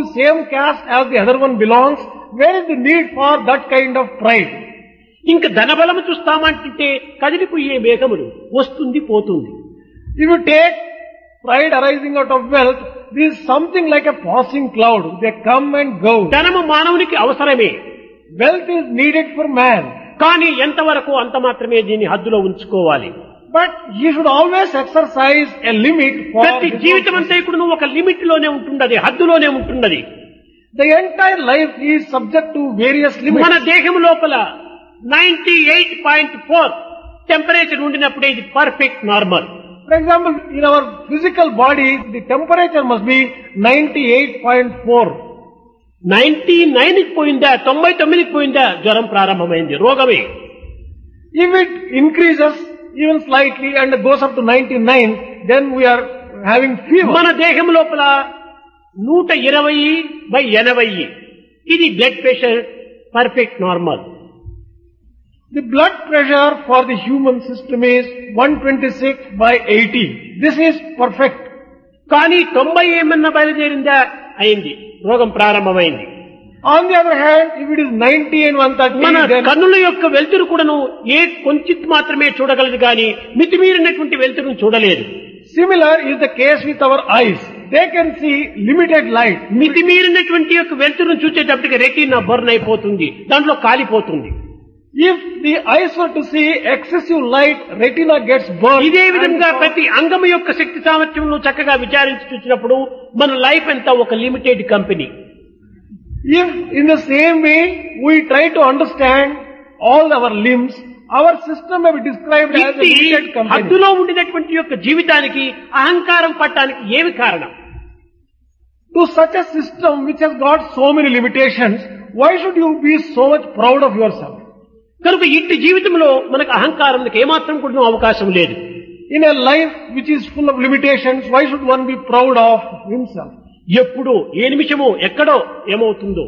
the same caste as the other one belongs, where is the need for that kind of pride? ఇంక ధనబలము చూస్తామంటే కదిలిపోయే మేఘములు వస్తుంది పోతుంది. If you take pride arising out of wealth, this is something like a passing cloud. They come and go. ధనము మానవునికి అవసరమే, Wealth is needed for man. కానీ ఎంతవరకు అంత మాత్రమే దీన్ని హద్దులో ఉంచుకోవాలి. But he should always exercise a limit for ప్రతి his జీవితం own అంతా ఇప్పుడు ఒక లిమిట్ లోనే ఉంటున్నది, హద్దులోనే ఉంటున్నది. The entire life is subject to various limits. మన దేహం లోపల 98.4 టెంపరేచర్ ఉండినప్పుడే ఇది perfect normal. For example, in our physical body, the temperature must be 98.4. 99కి పోయిందా, 99కి పోయిందా, జ్వరం ప్రారంభమైంది, రోగమే. If it increases even slightly and goes up to 99, then we are having fever. మన దేహం లోపల 120/80 ఇది blood pressure perfect normal. The blood pressure for the human system is 126/80. This is perfect. కానీ 90 ఏమన్నా బయలుదేరిందా, అయింది, రోగం ప్రారంభమైంది. On the other hand, if it is 90 and 130, మన then కన్నుల యొక్క వెలుతురు కూడాను కొంచెం మాత్రమే చూడగలదు కానీ మితిమీరినటువంటి వెలుతురును చూడలేదు. similar is the case with our eyes. They can see limited light. మితిమీరినటువంటి యొక్క వెలుతురును చూసేటప్పటికి రెటీనా బర్న్ అయిపోతుంది, దాంట్లో కాలిపోతుంది. If the eyes were to see excessive light, retina gets burned. ఇదే విధంగా And ప్రతి అంగము యొక్క శక్తి సామర్థ్యంలో చక్కగా విచారించి చూసినప్పుడు మన లైఫ్ అంతా ఒక limited company. if in the same way we try to understand all our limbs, our system may be described as a limited company. హద్దులో ఉండినటువంటి యొక్క జీవితానికి అహంకారం పట్టడానికి ఏమి కారణం? To such a system which has got so many limitations, why should you be so much proud of yourself? కనుక ఇంటి జీవితంలో మనకు అహంకారానికి ఏమాత్రం కూడా అవకాశం లేదు. In a life which is full of limitations, why should one be proud of himself? ఎప్పుడు ఏ నిమిషమో ఎక్కడో ఏమవుతుందో.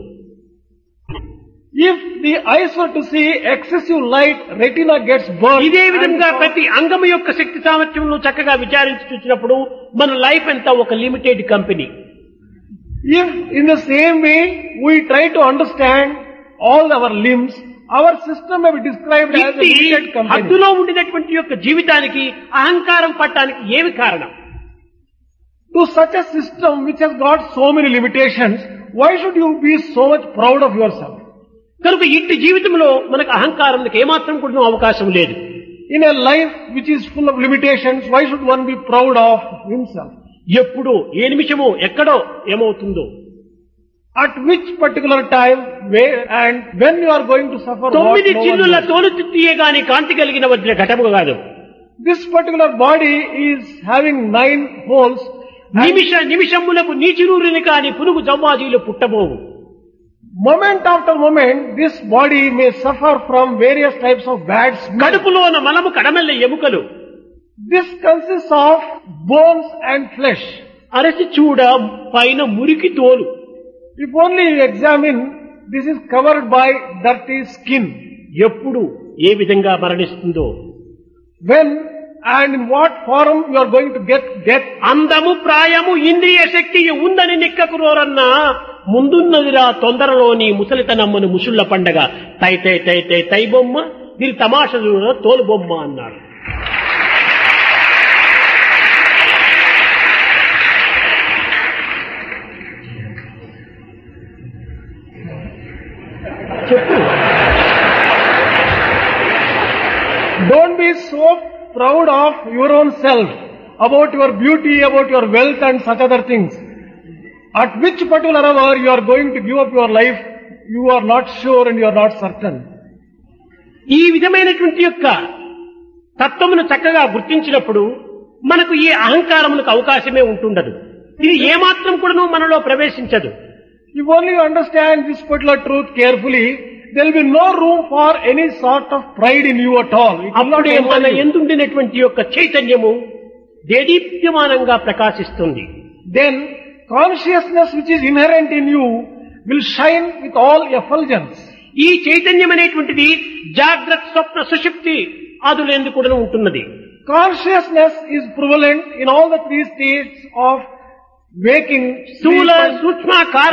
If the eyes were to see excessive light, retina gets burned. ఇదే విధంగా And ప్రతి అంగము యొక్క శక్తి సామర్థ్యంలో చక్కగా విచారించి చూసినప్పుడు మన లైఫ్ అంతా ఒక limited company. if in the same way we try to understand all our limbs, our system may be described as a limited company. హద్దులో ఉండినటువంటి యొక్క జీవితానికి అహంకారం పట్టడానికి ఏమి కారణం? To such a system which has got so many limitations, why should you be so much proud of yourself? కనుక ఇంటి జీవితంలో మనకు అహంకారానికి ఏమాత్రం కూడా అవకాశం లేదు. In a life which is full of limitations, why should one be proud of himself? ఎప్పుడు ఏ నిమిషమో ఎక్కడో ఏమవుతుందో. At which particular time, where and when you are going to suffer what 9 no one చిల్లుల knows. తోలు తిత్తియే గాని కాంతి కలిగిన వజ్ర ఘటము కాదు. This particular body is having 9 holes. నిమిషములకు నీచిరూరిని కాని పునుగు జవ్వాజీలు పుట్టబోవు. Moment after moment, this body may suffer from various types of bad smell. కడుపులోన మలము కడమెల్ల ఎముకలు. This consists of bones and flesh. అరసి చూడ పైన మురికి తోలు. If only you examine, this is covered by dirty skin. ఎప్పుడు ఏ విధంగా మరణిస్తుందో. When and in what form you are going to get death. అందము ప్రాయము ఇంద్రియ శక్తి ఉందని నిక్కకు రోరన్నా ముందున్నదిరా తొందరలోని ముసలితనమ్మను ముసుళ్ల పండగ తై తై తై తై తై బొమ్మ దీని తమాషలు తోలు బొమ్మ అన్నాడు. చెప్పు. Don't be so proud of your own self, about your beauty, about your wealth and such other things. At which particular hour you are going to give up your life, you are not sure and you are not certain. ఈ విధమైనటువంటి యొక్క తత్వమును చక్కగా గుర్తించినప్పుడు మనకు ఈ అహంకారములకు అవకాశమే ఉంటుండదు. ఇది ఏమాత్రం కూడాను మనలో ప్రవేశించదు. If only you understand this particular truth carefully, there will be no room for any sort of pride in you at all. It will not అప్పుడే మన enter you. ఎందుండినటువంటి యొక్క చైతన్యము దేదీప్యమానంగా ప్రకాశిస్తుంది. Then consciousness which is inherent in you will shine with all effulgence. ఈ చైతన్యం అనేటువంటిది జాగ్రత్త స్వప్న సుషుప్తి ఆదులందు కూడా ఉంటున్నది. Consciousness is prevalent in all the 3 states of waking, స్థూల sleep and సూక్ష్మ